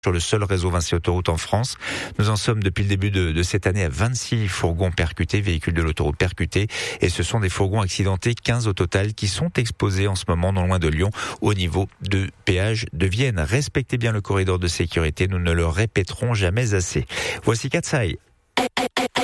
sur le seul réseau Vinci Autoroute en France. Nous en sommes depuis le début de cette année à 26 fourgons percutés, véhicules de l'autoroute percutés. Et ce sont des fourgons accidentés, 15 au total, qui sont exposés en ce moment non loin de Lyon, au niveau de péage de Vienne. Respectez bien le corridor de sécurité, nous ne le répéterons jamais assez. Voici Katsai.